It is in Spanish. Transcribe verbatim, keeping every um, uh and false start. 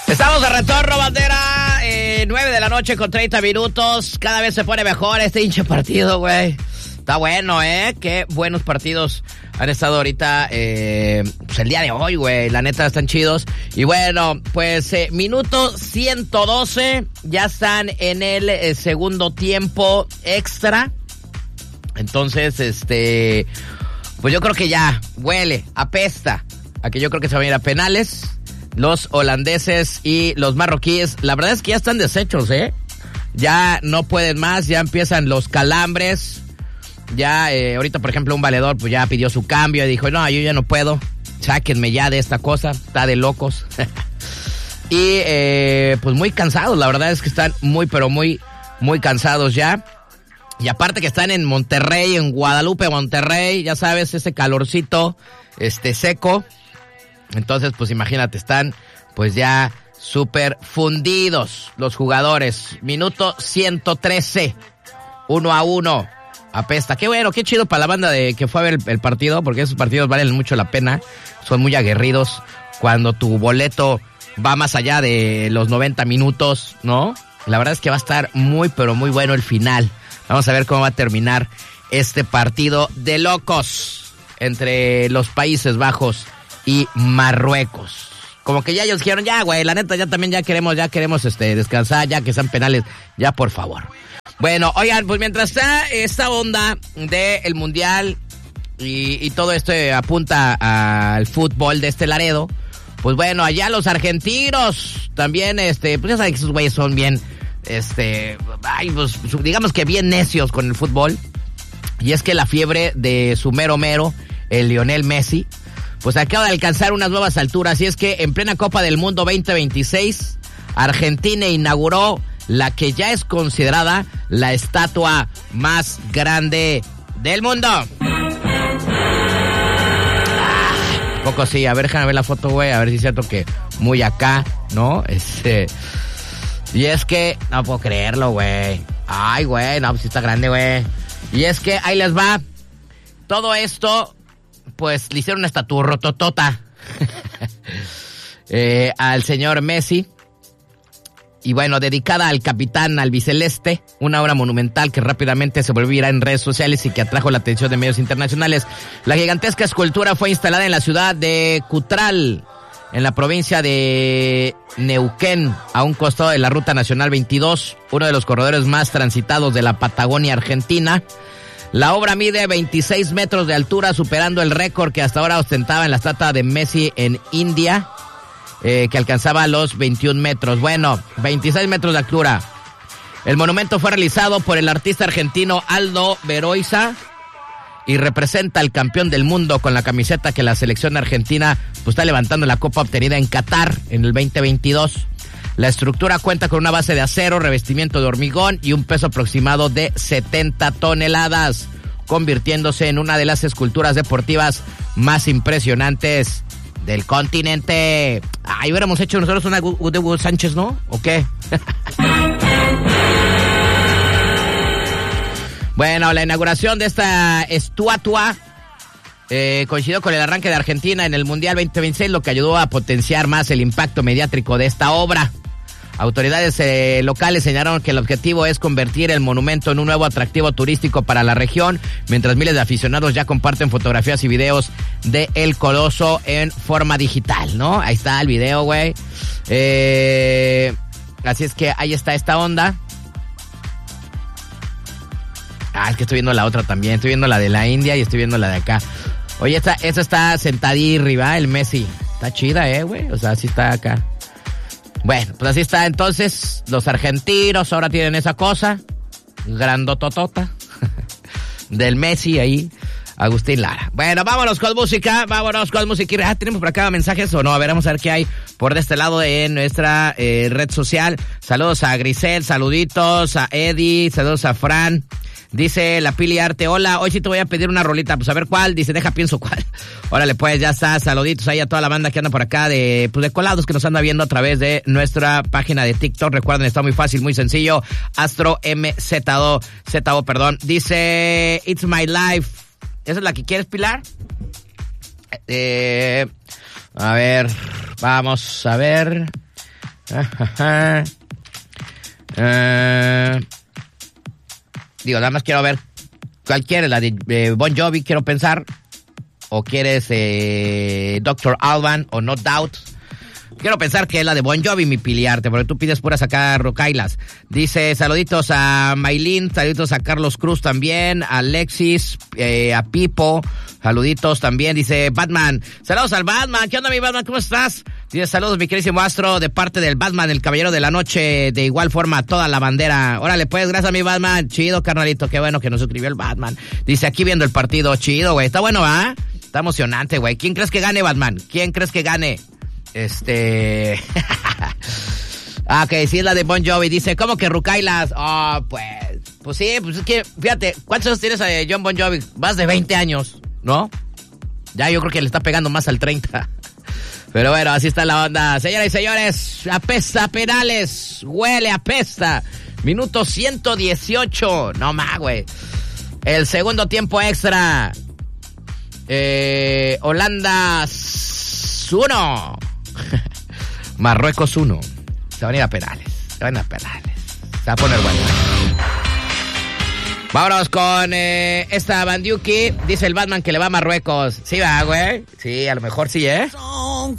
Estamos de retorno, bandera. Eh, nueve de la noche con treinta minutos. Cada vez se pone mejor este hinche partido, güey. Está bueno, ¿eh? Qué buenos partidos han estado ahorita, eh, pues el día de hoy, güey. La neta, están chidos. Y bueno, pues eh, minuto ciento doce. Ya están en el eh, segundo tiempo extra. Entonces, este... pues yo creo que ya huele, apesta. A que yo creo que se van a ir a penales. Los holandeses y los marroquíes, la verdad es que ya están deshechos, ¿eh? Ya no pueden más, ya empiezan los calambres. Ya, eh, ahorita, por ejemplo, un valedor pues ya pidió su cambio y dijo, no, yo ya no puedo, sáquenme ya de esta cosa, está de locos. Y, eh, pues muy cansados, la verdad es que están muy, pero muy, muy cansados ya. Y aparte que están en Monterrey, en Guadalupe, Monterrey, ya sabes, ese calorcito, este, seco. Entonces, pues imagínate, están pues ya súper fundidos los jugadores. Minuto ciento trece, uno a uno, apesta. Qué bueno, qué chido para la banda de que fue a ver el, el partido, porque esos partidos valen mucho la pena, son muy aguerridos. Cuando tu boleto va más allá de los noventa minutos, ¿no? La verdad es que va a estar muy, pero muy bueno el final. Vamos a ver cómo va a terminar este partido de locos entre los Países Bajos y Marruecos. Como que ya ellos dijeron, ya, güey, la neta, ya también ya queremos, ya queremos este descansar, ya que sean penales, ya por favor. Bueno, oigan, pues mientras está esta onda del Mundial y, y todo esto apunta al fútbol de este Laredo, pues bueno, allá los argentinos también, este, pues ya saben que esos güeyes son bien, este, ay, pues digamos que bien necios con el fútbol. Y es que la fiebre de su mero mero, el Lionel Messi, pues acaba de alcanzar unas nuevas alturas. Y es que en plena Copa del Mundo veinte veintiséis, Argentina inauguró la que ya es considerada la estatua más grande del mundo. Ah, poco sí, a ver, déjame ver la foto, güey, a ver si es cierto que muy acá, ¿no? Este... Y es que, no puedo creerlo, güey. Ay, güey, no, pues sí está grande, güey. Y es que, ahí les va. Todo esto, pues, le hicieron una estatua rototota eh, al señor Messi. Y bueno, dedicada al capitán albiceleste, una obra monumental que rápidamente se volvió viral en redes sociales y que atrajo la atención de medios internacionales. La gigantesca escultura fue instalada en la ciudad de Cutral, en la provincia de Neuquén, a un costado de la Ruta Nacional veintidós, uno de los corredores más transitados de la Patagonia Argentina. La obra mide veintiséis metros de altura, superando el récord que hasta ahora ostentaba en la estatua de Messi en India, eh, que alcanzaba los veintiún metros. Bueno, veintiséis metros de altura. El monumento fue realizado por el artista argentino Aldo Beroiza y representa al campeón del mundo con la camiseta que la selección argentina pues está levantando en la Copa obtenida en Qatar en el veinte veintidós. La estructura cuenta con una base de acero, revestimiento de hormigón y un peso aproximado de setenta toneladas, convirtiéndose en una de las esculturas deportivas más impresionantes del continente. Ahí hubiéramos hecho nosotros una de Hugo Sánchez, ¿no? ¿O qué? Bueno, la inauguración de esta estatua eh, coincidió con el arranque de Argentina en el Mundial veinte veintiséis, lo que ayudó a potenciar más el impacto mediático de esta obra. Autoridades eh, locales señalaron que el objetivo es convertir el monumento en un nuevo atractivo turístico para la región, mientras miles de aficionados ya comparten fotografías y videos de El Coloso en forma digital, ¿no? Ahí está el video, güey. Eh, así es que ahí está esta onda. Ah, es que estoy viendo la otra también. Estoy viendo la de la India y estoy viendo la de acá. Oye, esta, esta está sentadilla arriba, el Messi. Está chida, eh, güey. O sea, así está acá. Bueno, pues así está. Entonces, los argentinos ahora tienen esa cosa grandototota del Messi ahí, Agustín Lara. Bueno, vámonos con música, vámonos con música. Ah, ¿tenemos por acá mensajes o no? A ver, vamos a ver qué hay por de este lado de nuestra eh, red social. Saludos a Grisel, saluditos a Eddie, saludos a Fran. Dice la Pili Arte, hola, hoy sí te voy a pedir una rolita, pues a ver cuál, dice, deja pienso cuál. Órale, pues, ya está, saluditos ahí a toda la banda que anda por acá de, pues de colados que nos anda viendo a través de nuestra página de TikTok. Recuerden, está muy fácil, muy sencillo, Astro M Z O, Z O, perdón. Dice, It's My Life. ¿Esa es la que quieres, Pilar? Eh, a ver, vamos a ver. Uh, digo, nada más quiero ver cuál quieres, la de eh, Bon Jovi, quiero pensar. O quieres eh, doctor Alban o No Doubt. Quiero pensar que es la de Bon Jovi, mi piliarte, porque tú pides puras acá rocailas. Dice, saluditos a Maylin, saluditos a Carlos Cruz también, a Alexis, eh, a Pipo, saluditos también. Dice, Batman, saludos al Batman, ¿qué onda mi Batman? ¿Cómo estás? Dice, saludos mi queridísimo Astro, de parte del Batman, el Caballero de la Noche, de igual forma toda la bandera. Órale pues, gracias a mi Batman, chido carnalito, qué bueno que nos suscribió el Batman. Dice, aquí viendo el partido, chido güey, está bueno, ¿ah? ¿eh? Está emocionante güey. ¿Quién crees que gane, Batman? ¿Quién crees que gane? Este... ah, que sí es la de Bon Jovi. Dice, ¿cómo que rucailas? Oh, pues... Pues sí, pues es que... Fíjate, ¿cuántos años tienes a John Bon Jovi? Más de veinte años, ¿no? Ya yo creo que le está pegando más al treinta. Pero bueno, así está la onda. Señoras y señores, apesta penales. Huele, apesta. Minuto ciento dieciocho. No más, güey. El segundo tiempo extra. Eh, Holanda uno. Marruecos uno. Se van a ir a penales. Se van a ir a penales. Se va a poner bueno. Vámonos con eh, esta Bandiuki. Dice el Batman que le va a Marruecos. Sí va, güey. Sí, a lo mejor sí, ¿eh?